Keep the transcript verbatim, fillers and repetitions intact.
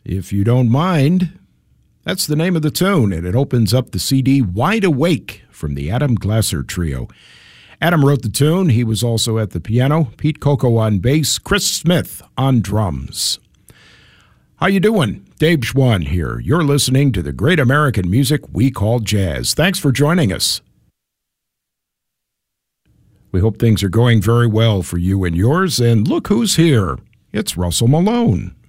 If You Don't Mind. That's the name of the tune, and it opens up the C D Wide Awake from the Adam Glasser Trio. Adam wrote the tune. He was also at the piano. Pete Coco on bass. Chris Smith on drums. How you doing? Dave Schwann here. You're listening to the great American music we call jazz. Thanks for joining us. We hope things are going very well for you and yours, and look who's here. It's Russell Malone.